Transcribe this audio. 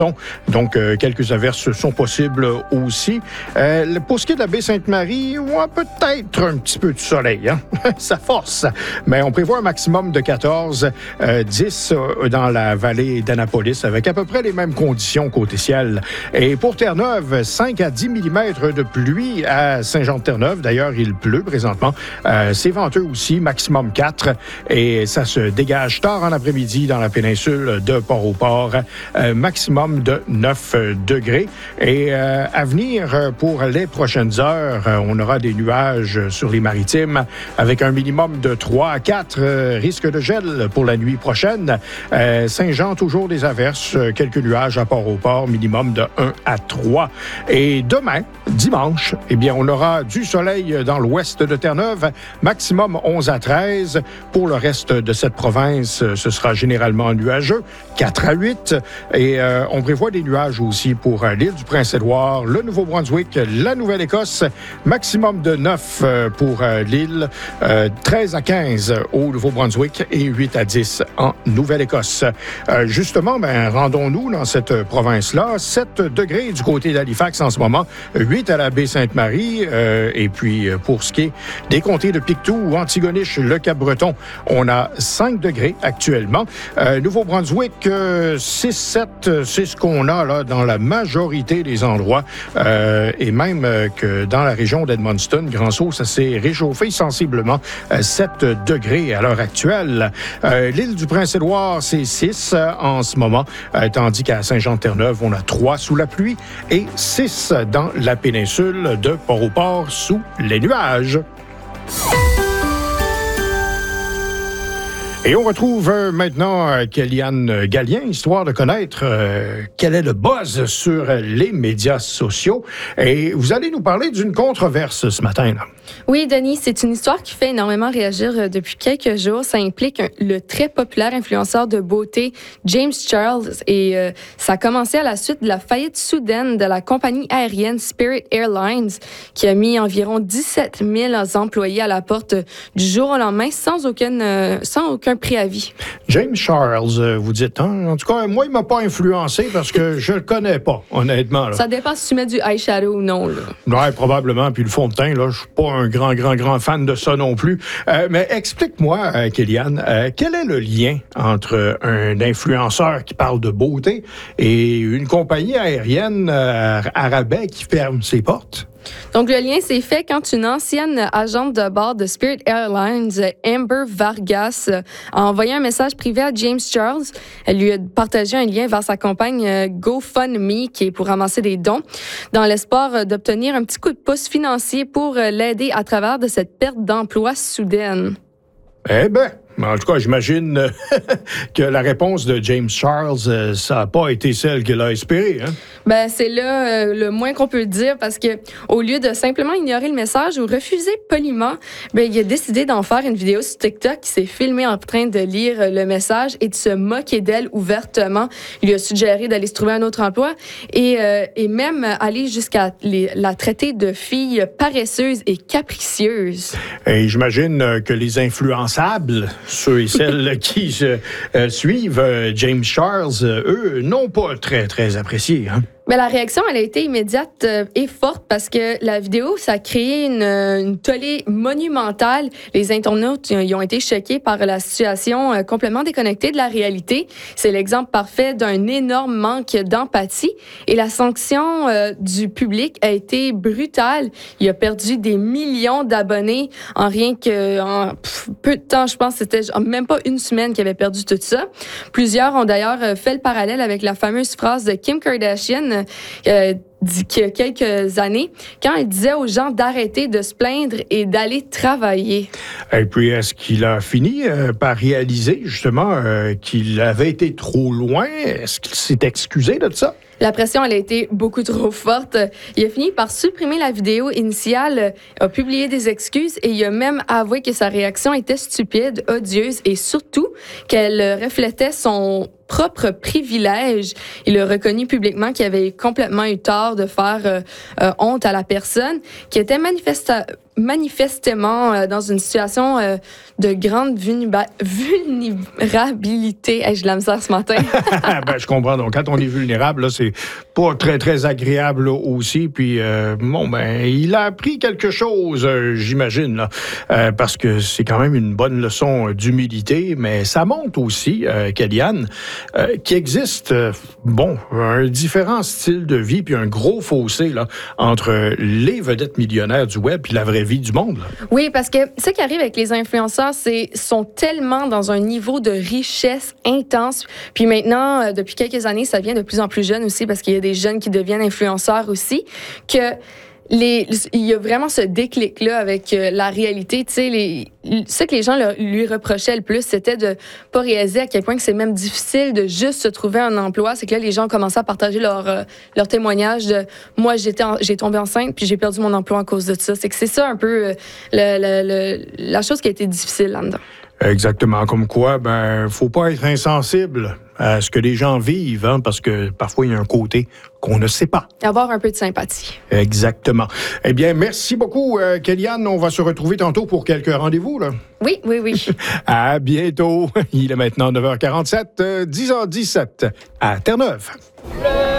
Donc, quelques averses sont possibles aussi. Pour ce qui est de la baie Sainte-Marie, peut-être un petit peu de soleil. Hein? Ça force. Mais on prévoit un maximum de 14, 10 dans la vallée d'Annapolis, avec à peu près les mêmes conditions côté ciel. Et pour Terre-Neuve, 5 à 10 mm de pluie à Saint-Jean-de-Terre-Neuve. D'ailleurs, il pleut présentement. C'est venteux aussi, maximum 4. Et ça se dégage tard en après-midi dans la péninsule de Port-au-Port. Maximum de 9 degrés. Et à venir, pour les prochaines heures, on aura des nuages sur les maritimes avec un minimum de 3 à 4 risques de gel pour la nuit prochaine. Saint-Jean, toujours des averses, quelques nuages à Port-au-Port, minimum de 1 à 3. Et demain, dimanche, eh bien, on aura du soleil dans l'ouest de Terre-Neuve, maximum 11 à 13. Pour le reste de cette province, ce sera généralement nuageux, 4 à 8. Et on prévoit des nuages aussi pour l'île du Prince-Édouard, le Nouveau-Brunswick, la Nouvelle-Écosse, maximum de 9 pour l'île, 13 à 15 au Nouveau-Brunswick et 8 à 10 en Nouvelle-Écosse. Justement, rendons-nous dans cette province-là. 7 degrés du côté d'Halifax en ce moment, 8 à la baie Sainte-Marie, et puis pour ce qui est des comtés de Pictou, Antigonish, le Cap-Breton, on a 5 degrés actuellement. Nouveau-Brunswick, 6-7, c'est ce qu'on a là dans la majorité des endroits, et même que dans la région d'Edmundston, Grand-Sault, ça s'est réchauffé sensiblement, 7 degrés à l'heure actuelle. L'île du Prince-Édouard, c'est 6 en ce moment, tandis qu'à Saint-Jean-de-Terre-Neuve, on a 3 sous la pluie et 6 dans la péninsule de Port-au-Port sous les nuages. Et on retrouve maintenant Kéliane Gallien, histoire de connaître quel est le buzz sur les médias sociaux. Et vous allez nous parler d'une controverse ce matin, là. Oui, Denis, c'est une histoire qui fait énormément réagir depuis quelques jours. Ça implique le très populaire influenceur de beauté James Charles et ça a commencé à la suite de la faillite soudaine de la compagnie aérienne Spirit Airlines qui a mis environ 17 000 employés à la porte du jour au lendemain sans aucun préavis. James Charles, vous dites, hein? En tout cas, moi, il m'a pas influencé parce que je le connais pas, honnêtement. Là. Ça dépend si tu mets du eyeshadow ou non. Oui, probablement. Puis le fond de teint, là, je suis pas un grand fan de ça non plus. Mais explique-moi, Kéliane, quel est le lien entre un influenceur qui parle de beauté et une compagnie aérienne à rabais qui ferme ses portes? Donc, le lien s'est fait quand une ancienne agente de bord de Spirit Airlines, Amber Vargas, a envoyé un message privé à James Charles. Elle lui a partagé un lien vers sa campagne GoFundMe, qui est pour ramasser des dons, dans l'espoir d'obtenir un petit coup de pouce financier pour l'aider à travers de cette perte d'emploi soudaine. Eh bien, en tout cas, j'imagine que la réponse de James Charles, ça n'a pas été celle qu'il a espérée. Hein? Ben, c'est là le moins qu'on peut dire parce que au lieu de simplement ignorer le message ou refuser poliment, il a décidé d'en faire une vidéo sur TikTok qui s'est filmé en train de lire le message et de se moquer d'elle ouvertement. Il lui a suggéré d'aller se trouver un autre emploi et même aller jusqu'à la traiter de fille paresseuse et capricieuse. Et j'imagine que les influençables, ceux et celles qui suivent James Charles, eux, n'ont pas très apprécié. Hein? Mais la réaction, elle a été immédiate et forte parce que la vidéo, ça a créé une tollée monumentale. Les internautes, ils ont été choqués par la situation complètement déconnectée de la réalité. C'est l'exemple parfait d'un énorme manque d'empathie. Et la sanction du public a été brutale. Il a perdu des millions d'abonnés en rien que peu de temps. Je pense que c'était même pas une semaine qu'il avait perdu tout ça. Plusieurs ont d'ailleurs fait le parallèle avec la fameuse phrase de Kim Kardashian qu'il y a quelques années, quand elle disait aux gens d'arrêter de se plaindre et d'aller travailler. Et puis, est-ce qu'il a fini par réaliser, justement, qu'il avait été trop loin? Est-ce qu'il s'est excusé de ça? La pression, elle a été beaucoup trop forte. Il a fini par supprimer la vidéo initiale, a publié des excuses et il a même avoué que sa réaction était stupide, odieuse et surtout qu'elle reflétait son propre privilège. Il a reconnu publiquement qu'il avait complètement eu tort de faire honte à la personne, qui était manifestement dans une situation de grande vulnérabilité. Hey, j'ai de la misère ce matin. Ben, je comprends. Donc, quand on est vulnérable, là, c'est pas très, très agréable là, aussi. Puis, il a appris quelque chose, j'imagine, là, parce que c'est quand même une bonne leçon d'humilité. Mais ça montre aussi, Kellyanne, qu'il existe, un différent style de vie puis un gros fossé là, entre les vedettes millionnaires du web puis la vraie vie du monde. Là. Oui, parce que ce qui arrive avec les influenceurs, sont tellement dans un niveau de richesse intense. Puis maintenant, depuis quelques années, ça vient de plus en plus jeune aussi parce qu'il y a des jeunes qui deviennent influenceurs aussi, que il y a vraiment ce déclic-là avec la réalité. Tu sais, ce que les gens lui reprochaient le plus, c'était de pas réaliser à quel point que c'est même difficile de juste se trouver un emploi. C'est que là, les gens ont commencé à partager leur témoignage de « Moi, j'ai tombé enceinte, puis j'ai perdu mon emploi à cause de ça. » C'est que c'est ça un peu la chose qui a été difficile là-dedans. Exactement. Comme quoi, faut pas être insensible à ce que les gens vivent, hein, parce que parfois, il y a un côté qu'on ne sait pas. Avoir un peu de sympathie. Exactement. Eh bien, merci beaucoup, Kellyanne. On va se retrouver tantôt pour quelques rendez-vous, là. Oui. À bientôt. Il est maintenant 9h47, 10h17 à Terre-Neuve.